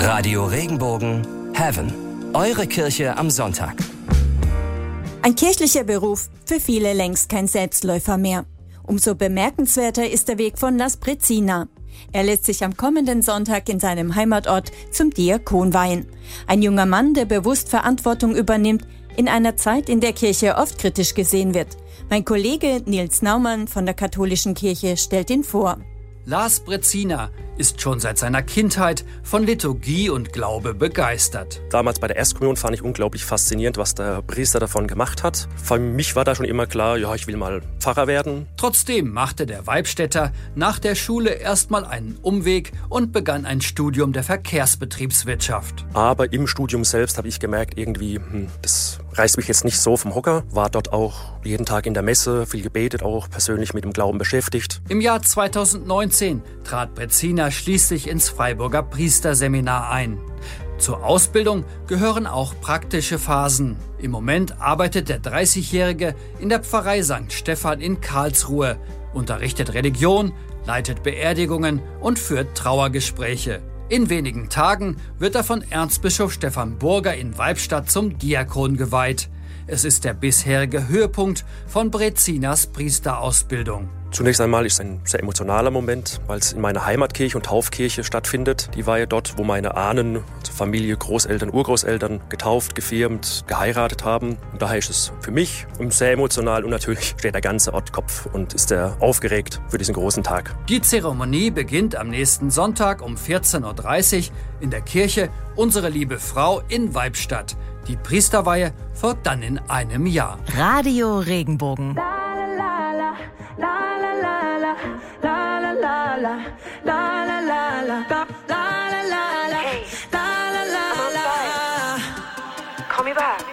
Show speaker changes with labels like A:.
A: Radio Regenbogen Heaven. Eure Kirche am Sonntag.
B: Ein kirchlicher Beruf, für viele längst kein Selbstläufer mehr. Umso bemerkenswerter ist der Weg von Las Brezina. Er lässt sich am kommenden Sonntag in seinem Heimatort zum Diakon weihen. Ein junger Mann, der bewusst Verantwortung übernimmt, in einer Zeit, in der Kirche oft kritisch gesehen wird. Mein Kollege Nils Naumann von der Katholischen Kirche stellt ihn vor.
C: Las Brezina ist schon seit seiner Kindheit von Liturgie und Glaube begeistert.
D: Damals bei der Erstkommunion fand ich unglaublich faszinierend, was der Priester davon gemacht hat. Für mich war da schon immer klar, ja, ich will mal Pfarrer werden.
C: Trotzdem machte der Weibstädter nach der Schule erstmal einen Umweg und begann ein Studium der Verkehrsbetriebswirtschaft.
D: Aber im Studium selbst habe ich gemerkt, irgendwie, das reißt mich jetzt nicht so vom Hocker. War dort auch jeden Tag in der Messe, viel gebetet, auch persönlich mit dem Glauben beschäftigt.
C: Im Jahr 2019 trat Brezina schließlich ins Freiburger Priesterseminar ein. Zur Ausbildung gehören auch praktische Phasen. Im Moment arbeitet der 30-Jährige in der Pfarrei St. Stephan in Karlsruhe, unterrichtet Religion, leitet Beerdigungen und führt Trauergespräche. In wenigen Tagen wird er von Erzbischof Stefan Burger in Weibstadt zum Diakon geweiht. Es ist der bisherige Höhepunkt von Brezinas Priesterausbildung.
D: Zunächst einmal ist es ein sehr emotionaler Moment, weil es in meiner Heimatkirche und Taufkirche stattfindet. Die war ja dort, wo meine Ahnen, also Familie, Großeltern, Urgroßeltern getauft, gefirmt, geheiratet haben. Und daher ist es für mich sehr emotional und natürlich steht der ganze Ort Kopf und ist sehr aufgeregt für diesen großen Tag.
C: Die Zeremonie beginnt am nächsten Sonntag um 14.30 Uhr in der Kirche Unsere Liebe Frau in Weibstadt. Die Priesterweihe folgt dann in einem Jahr.
E: Radio Regenbogen.
F: Call me back.